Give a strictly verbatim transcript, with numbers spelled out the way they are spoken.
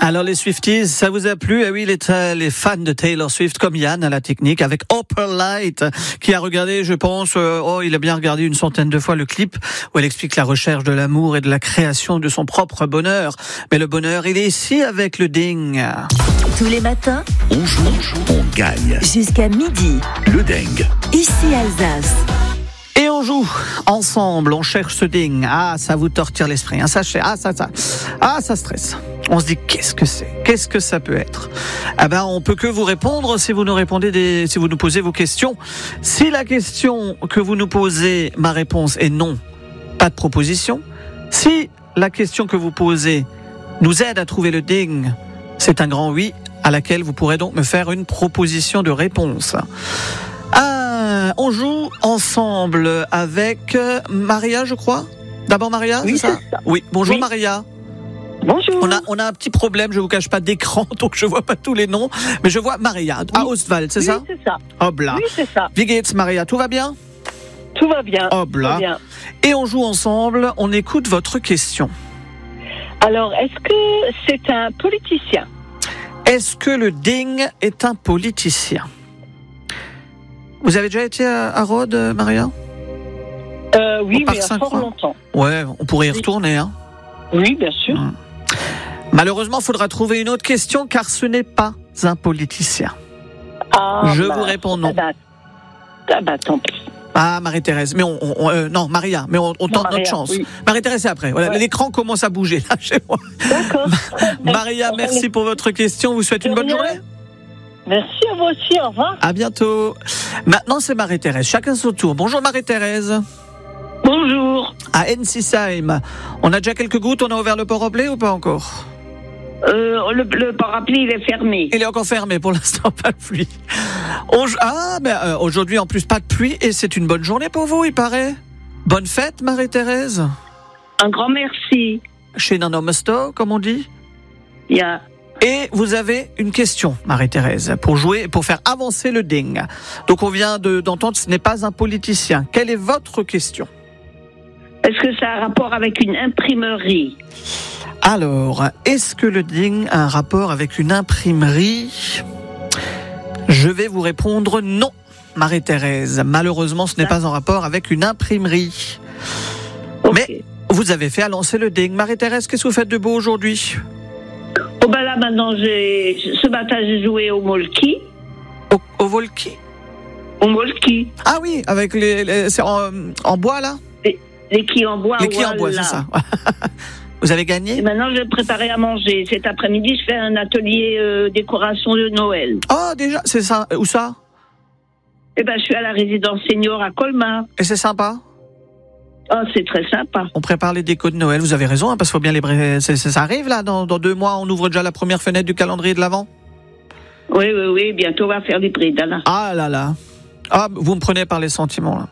Alors les Swifties, ça vous a plu? Eh oui, les, les fans de Taylor Swift comme Yann à la technique avec Upper Light qui a regardé, je pense, euh, oh, il a bien regardé une centaine de fois le clip où elle explique la recherche de l'amour et de la création de son propre bonheur. Mais le bonheur, il est ici avec le ding. Tous les matins, On joue, on joue, on gagne. jusqu'à midi, Le dingue. ici Alsace. Et on joue ensemble, on cherche ce ding. Ah, ça vous torture l'esprit, hein, ça, ah, ça, ça, ah, ça stresse. On se dit, qu'est-ce que c'est? Qu'est-ce que ça peut être? Ah ben, on peut que vous répondre si vous nous répondez des, si vous nous posez vos questions. Si la question que vous nous posez, ma réponse est non, pas de proposition. Si la question que vous posez nous aide à trouver le ding, c'est un grand oui, à laquelle vous pourrez donc me faire une proposition de réponse. Ah, on joue ensemble avec Maria, je crois. D'abord Maria, Oui, c'est ça? c'est ça. Oui, bonjour Oui. Maria. Bonjour. On a, on a un petit problème, je vous cache pas d'écran, donc je vois pas tous les noms, mais je vois Maria, à Ostwald, c'est oui, ça? c'est ça. Hop là. Oui, c'est ça. Wie geht's, Maria? Tout va bien? Tout va bien. Hop Tout va là. bien. Et on joue ensemble, on écoute votre question. Alors, est-ce que c'est un politicien? Est-ce que le ding est un politicien? Vous avez déjà été à, à Rhodes, Maria? euh, Oui, Au Parc mais il y a fort Saint-Croix. longtemps. Ouais, on pourrait y retourner, hein. Oui, bien sûr. Hum. Malheureusement, il faudra trouver une autre question, car ce n'est pas un politicien. Ah, Je bah, vous réponds non. Ah bah, ah bah, tant pis. Ah, Marie-Thérèse, mais on, on euh, non, Maria, mais on, on tente Maria, notre chance. oui. Marie-Thérèse, c'est après. Voilà, Ouais. l'écran commence à bouger là chez moi. D'accord. Maria, merci pour votre question. Vous souhaite une bonne De rien. journée. Merci à vous aussi. Au revoir. À bientôt. Maintenant, c'est Marie-Thérèse. Chacun son tour. Bonjour Marie-Thérèse. Bonjour. À Ensisheim, on a déjà quelques gouttes. On a ouvert le port au blé ou pas encore? Euh, le, le parapluie, il est fermé. Il est encore fermé pour l'instant, pas de pluie. On- ah, mais euh, aujourd'hui en plus pas de pluie et c'est une bonne journée pour vous, il paraît. Bonne fête, Marie-Thérèse. Un grand merci. Chez Nanomesto, comme on dit. Il y a... Et vous avez une question, Marie-Thérèse, pour jouer, pour faire avancer le ding. Donc on vient de, d'entendre, ce n'est pas un politicien. Quelle est votre question? Est-ce que ça a un rapport avec une imprimerie? Alors, est-ce que le ding a un rapport avec une imprimerie? Je vais vous répondre non, Marie-Thérèse. Malheureusement, ce n'est pas en rapport avec une imprimerie. Ok. Mais vous avez fait à lancer le ding. Marie-Thérèse, qu'est-ce que vous faites de beau aujourd'hui? Oh ben là, maintenant, j'ai... ce matin, j'ai joué au molki. Au, au Volki? Au molki. Ah oui, avec les, les- c'est en, en bois là? Les quilles en bois. Les quilles en bois, voilà. c'est ça. Vous avez Et gagné? maintenant, je vais préparer à manger. Cet après-midi, je fais un atelier euh, décoration de Noël. Oh, déjà, c'est ça. Où ça? Eh ben, je suis à la résidence senior à Colmar. Et c'est sympa? Oh, c'est très sympa. On prépare les décos de Noël, vous avez raison, hein, parce qu'il faut bien les... bré- c'est- c'est- ça arrive là, dans, dans deux mois, on ouvre déjà la première fenêtre du calendrier de l'Avent. Oui, oui, oui. Bientôt, on va faire des brides, là. Ah là là. Ah, vous me prenez par les sentiments là.